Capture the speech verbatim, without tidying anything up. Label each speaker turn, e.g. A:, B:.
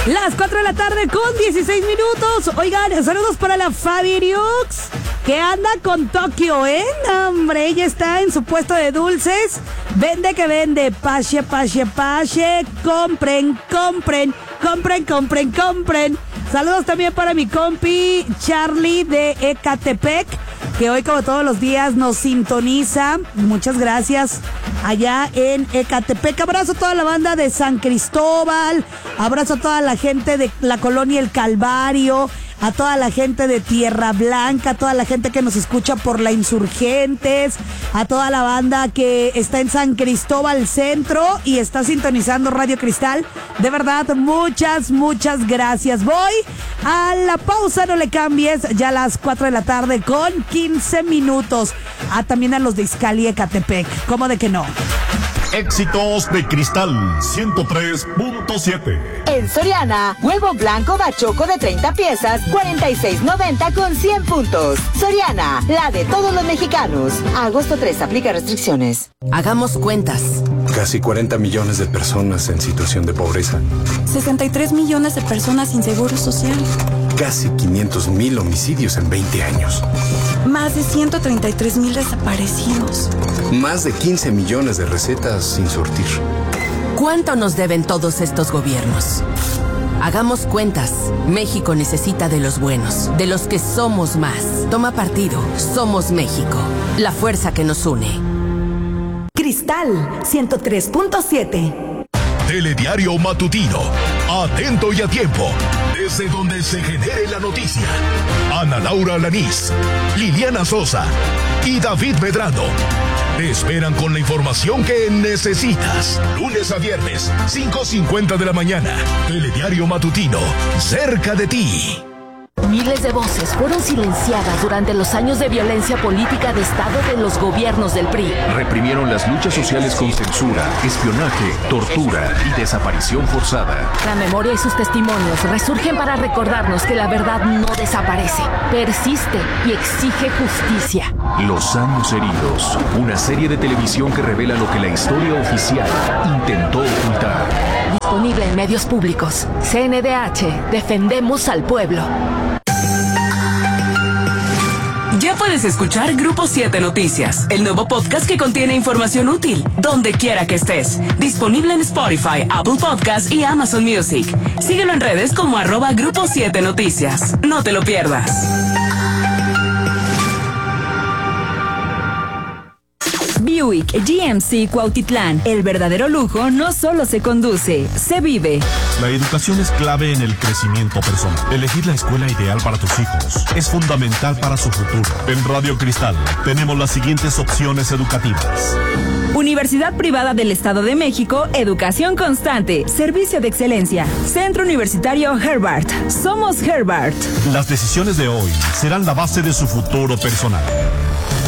A: Las cuatro de la tarde con dieciséis minutos. Oigan, saludos para la Fabi Riux, que anda con Tokio, ¿eh? Hombre, ella está en su puesto de dulces. Vende que vende. Pache, pache, pache. Compren, compren, compren, compren, compren. Saludos también para mi compi Charlie de Ecatepec, que hoy como todos los días nos sintoniza. Muchas gracias allá en Ecatepec. Abrazo a toda la banda de San Cristóbal, abrazo a toda la gente de la colonia El Calvario, a toda la gente de Tierra Blanca, a toda la gente que nos escucha por la Insurgentes, a toda la banda que está en San Cristóbal Centro y está sintonizando Radio Cristal. De verdad, muchas, muchas gracias. Voy a la pausa, no le cambies, ya a las cuatro de la tarde con quince minutos. Ah, también a los de Izcali, Ecatepec. ¿Cómo de que no?
B: Éxitos de Cristal ciento tres punto siete.
C: En Soriana, huevo blanco bachoco de treinta piezas, cuarenta y seis noventa con cien puntos. Soriana, la de todos los mexicanos. A agosto tres, aplica restricciones.
D: Hagamos cuentas.
E: Casi cuarenta millones de personas en situación de pobreza.
F: sesenta y tres millones de personas sin seguro social.
E: Casi quinientos mil homicidios en veinte años.
F: Más de ciento treinta y tres mil desaparecidos.
E: Más de quince millones de recetas sin surtir.
D: ¿Cuánto nos deben todos estos gobiernos? Hagamos cuentas. México necesita de los buenos, de los que somos más. Toma partido. Somos México. La fuerza que nos une.
C: Cristal ciento tres punto siete.
B: Telediario matutino. Atento y a tiempo. Desde donde se genere la noticia. Ana Laura Alanís, Liliana Sosa y David Medrano te esperan con la información que necesitas. Lunes a viernes, cinco cincuenta de la mañana. Telediario matutino, cerca de ti.
G: Miles de voces fueron silenciadas durante los años de violencia política de Estado de los gobiernos del P R I.
H: Reprimieron las luchas sociales con censura, espionaje, tortura y desaparición forzada.
G: La memoria y sus testimonios resurgen para recordarnos que la verdad no desaparece, persiste y exige justicia.
H: Los años heridos, una serie de televisión que revela lo que la historia oficial intentó ocultar.
G: Disponible en medios públicos. C N D H, defendemos al pueblo.
I: Ya puedes escuchar Grupo siete Noticias, el nuevo podcast que contiene información útil, donde quiera que estés. Disponible en Spotify, Apple Podcasts y Amazon Music. Síguelo en redes como arroba Grupo siete Noticias. No te lo pierdas.
J: Buick G M C Cuautitlán. El verdadero lujo no solo se conduce, se vive.
B: La educación es clave en el crecimiento personal. Elegir la escuela ideal para tus hijos es fundamental para su futuro. En Radio Cristal tenemos las siguientes opciones educativas.
J: Universidad Privada del Estado de México, educación constante, servicio de excelencia. Centro Universitario Herbart. Somos Herbart.
B: Las decisiones de hoy serán la base de su futuro personal.